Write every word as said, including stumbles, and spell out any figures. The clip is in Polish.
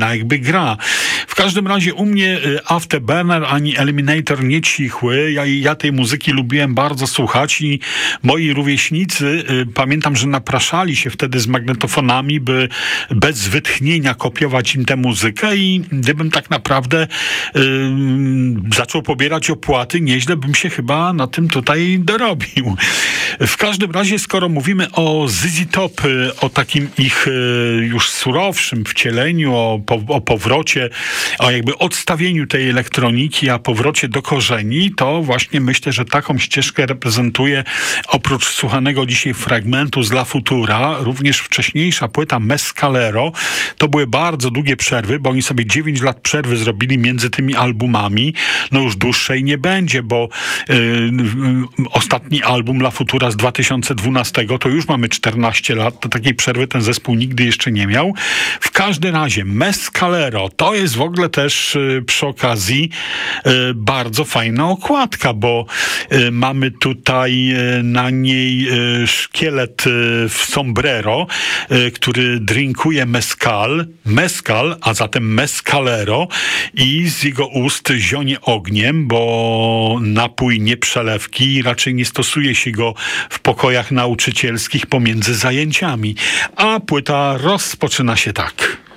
jakby gra. W każdym razie u mnie Afterburner ani Eliminator nie cichły. Ja, ja tej muzyki lubiłem bardzo słuchać i moi rówieśnicy, pamiętam, że napraszali się wtedy z magnetofonami, by bez wytchnienia kopiować im tę muzykę i gdybym tak naprawdę yy, zaczął pobierać opłaty, nieźle bym się chyba na tym tutaj dorobił. W każdym razie, skoro mówimy o Z Z Top, o takim ich yy, już surowszym wcieleniu, o o powrocie, o jakby odstawieniu tej elektroniki, a powrocie do korzeni, to właśnie myślę, że taką ścieżkę reprezentuje oprócz słuchanego dzisiaj fragmentu z La Futura, również wcześniejsza płyta Mescalero. To były bardzo długie przerwy, bo oni sobie dziewięć lat przerwy zrobili między tymi albumami. No już dłuższej nie będzie, bo yy, yy, ostatni album La Futura z dwa tysiące dwunastego to już mamy czternaście lat. To takiej przerwy ten zespół nigdy jeszcze nie miał. W każdym razie Mescalero to jest w ogóle też y, przy okazji y, bardzo fajna okładka, bo y, mamy tutaj y, na niej y, szkielet y, w sombrero, y, który drinkuje mezcal, mezcal, a zatem Mescalero i z jego ust zionie ogniem, bo napój nie przelewki i raczej nie stosuje się go w pokojach nauczycielskich pomiędzy zajęciami. A płyta rozpoczyna się tak.